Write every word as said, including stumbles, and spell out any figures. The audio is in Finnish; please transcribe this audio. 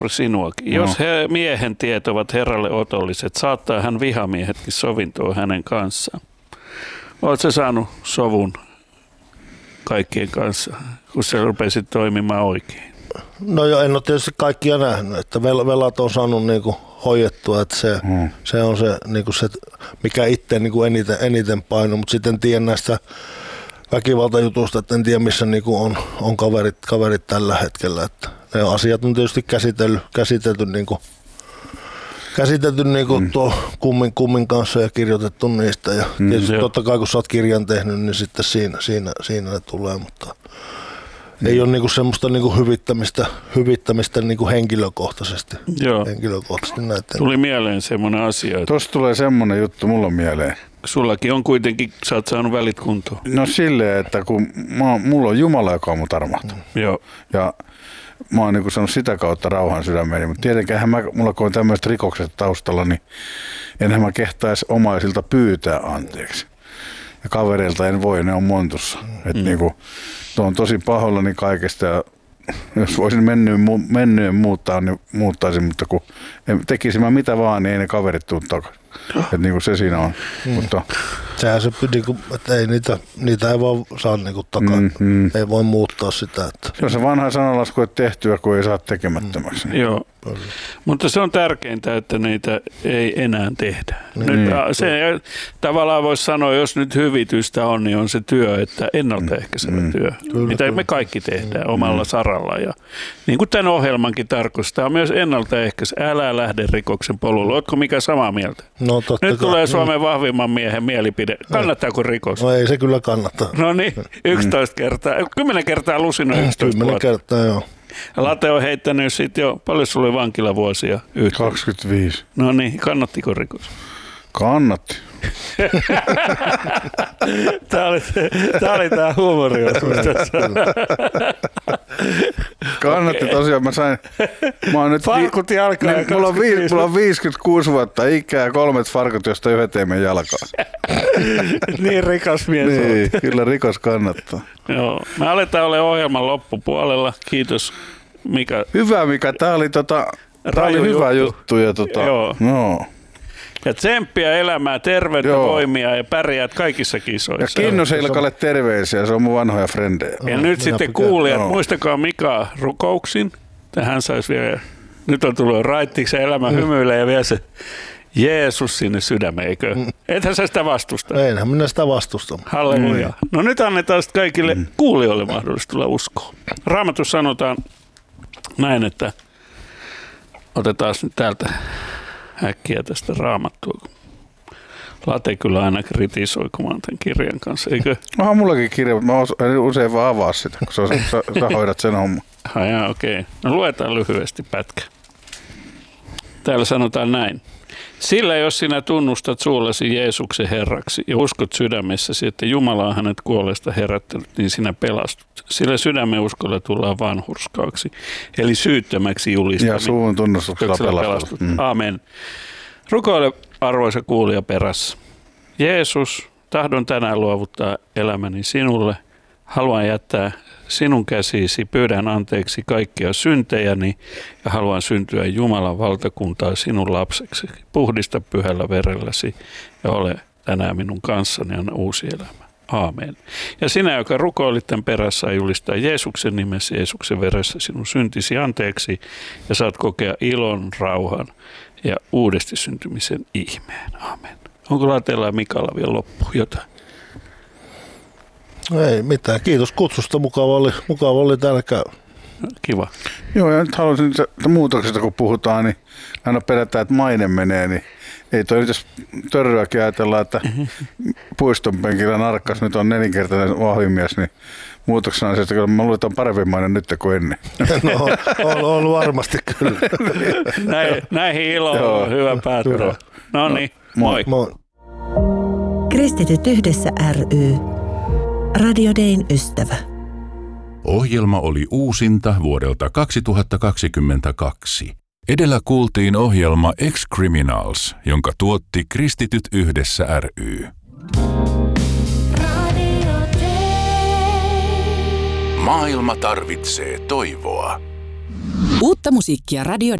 sinuakin. No. Jos he, miehen tiet ovat herralle otolliset, saattaa hän vihamiehetkin sovintoon hänen kanssaan. Oletko saanut sovun kaikkien kanssa, kun sä rupesit toimimaan oikein? No jo, en ole tietysti kaikkia nähnyt, että velat on saanut niinku hoidettua, että se, hmm. se on se, niinku se mikä itse niinku eniten, eniten paino, mutta sitten tiedän näistä väkivaltajutusta, että en tiedä missä niinku on, on kaverit, kaverit tällä hetkellä. Että ne asiat on tietysti käsitelty, käsitelty, niinku, käsitelty niinku hmm. tuo kummin, kummin kanssa ja kirjoitettu niistä. Ja hmm, tietysti totta kai kun sä oot kirjan tehnyt, niin sitten siinä, siinä, siinä ne tulee, mutta ei ole niinku semmoista niinku hyvittämistä, hyvittämistä niinku henkilökohtaisesti. Joo. henkilökohtaisesti näiden. Tuli mieleen semmoinen asia. Että tuossa tulee semmoinen juttu mulla mieleen. Sullakin on kuitenkin, sä oot saanut välit kuntoon. No silleen, että kun mä, mulla on Jumala, joka on mut armahtanut. Mm. Joo. Ja mä oon niinku saanut sitä kautta rauhan sydämeeni, mutta tietenkään mä, mulla kun on tämmöiset rikokset taustalla, niin enhän mä kehtaisi omaisilta pyytää anteeksi. Ja kavereilta en voi, ne on montussa. Mm. Että niinku, on tosi pahoillani kaikesta ja jos voisin mennyyn, mennyyn muuttaa, niin muuttaisin, mutta kun tekisin mä mitä vaan, niin ei ne kaverit tule takaisin. Että niinku se siinä on. Mm. Mutta sehän se, niinku, että ei niitä, niitä ei vaan saa niinku takaisin. Mm, mm. Ei voi muuttaa sitä. Että se on se vanha sananlasku, että tehtyä, kun ei saa tekemättömäksi. Mm. Joo. Mutta se on tärkeintä, että niitä ei enää tehdä. Niin. Nyt, se, tavallaan voisi sanoa, jos nyt hyvitystä on, niin on se työ, että ennaltaehkäisevä mm. työ, kyllä, mitä kyllä. me kaikki tehdään mm. omalla saralla. Ja, niin kuin tämän ohjelmankin tarkoittaa, myös ennaltaehkäisy. Älä lähde rikoksen polulle. Oletko mikä samaa mieltä? No, totta nyt kai. tulee Suomen vahvimman miehen mielipide. Kannattaako rikos? No ei se kyllä kannattaa. No niin, yksitoista kertaa. Kymmenen kertaa Lusino yksitoista Kymmenen kertaa, joo. Late on heittänyt sitten jo, paljon sulla oli vankilavuosia yhteen? kaksikymmentäviisi. No niin, kannattiko rikos? Kannatti. Tämä oli, tämä oli tämä huumoriosuus tässä. Kannatti okay. Tosiaan, mä sain, mä oon nyt farkut vi- jalkaan. Niin, mulla, on vi- mulla on viisikymmentäkuusi vuotta ikää, kolmet farkut, josta yhdet ei mene jalkaan. Niin rikas mies niin, olet. Kyllä rikos kannattaa. Joo, me aletaan olla ohjelman loppupuolella. Kiitos Mika. Hyvä Mika, tää oli, tota, tää oli hyvä juttu. juttu ja tota, joo. No. Ja tsemppiä elämää, terveyttä, joo. voimia ja pärjäät kaikissa kisoissa. Ja Kinnusen Ilkalle terveisiä, se on mun vanhoja frendejä. Ja no, nyt sitten kuulijat, no. muistakaa Mika rukouksin. Tähän saisi vielä, nyt on tullut raittiksi elämä mm. hymyilee ja vielä se Jeesus sinne sydämeen, eikö? Mm. Ethän sä sitä vastusta? Einhän minä sitä vastusta. Halleluja. Mm. No nyt annetaan sitten kaikille mm. kuulijoille mahdollisuus tulla uskoon. Raamatussa sanotaan näin, että otetaan nyt täältä äkkiä tästä raamattua. Late kyllä aina kritisoi, kun mä oon tämän kirjan kanssa, eikö? Onhan mullakin kirja, mutta mä usein vaan avaa sitä, kun sä, sä, sä hoidat sen homman. Ah, jaa, okei. Okay. No luetaan lyhyesti pätkä. Täällä sanotaan näin. Sillä jos sinä tunnustat suullasi Jeesuksen Herraksi ja uskot sydämessäsi, että Jumala on hänet kuolleesta herättänyt, niin sinä pelastut. Sillä sydämen uskolla tullaan vanhurskaaksi, eli syyttömäksi julistaminen. Ja suun tunnustuksella pelastut. pelastut. Mm. Amen. Rukoile arvoisa kuulija perässä. Jeesus, tahdon tänään luovuttaa elämäni sinulle. Haluan jättää sinun käsiisi, pyydän anteeksi kaikkia syntejäni ja haluan syntyä Jumalan valtakuntaa sinun lapseksi. Puhdista pyhällä verelläsi ja ole tänään minun kanssani, anna uusi elämä. Aamen. Ja sinä, joka rukoilit tämän perässä, julistaa Jeesuksen nimessä, Jeesuksen veressä sinun syntisi anteeksi ja saat kokea ilon, rauhan ja uudesti syntymisen ihmeen. Aamen. Onko Lateella ja Mikalla vielä loppu jotain? Ei mitään. Kiitos kutsusta. Mukava oli, mukava oli täällä käy. Kiva. Joo, ja nyt haluaisin muutoksesta, kun puhutaan, niin aina pelätään, että maine menee, niin ei toi nyt jos törryäkin ajatellaan, että puiston penkillä narkkas nyt on nelinkertainen vahvimies, niin muutoksena on se, että kyllä mä luulen, että on parempi maine nyt kuin ennen. No, on, on varmasti kyllä. Näin, näihin iloon on hyvä päättää. No niin, moi. moi. Kristityt yhdessä ry. Radio Dayn ystävä. Ohjelma oli uusinta vuodelta kaksituhattakaksikymmentäkaksi. Edellä kuultiin ohjelma Ex-Criminals, jonka tuotti Kristityt yhdessä ry. Maailma tarvitsee toivoa. Uutta musiikkia Radio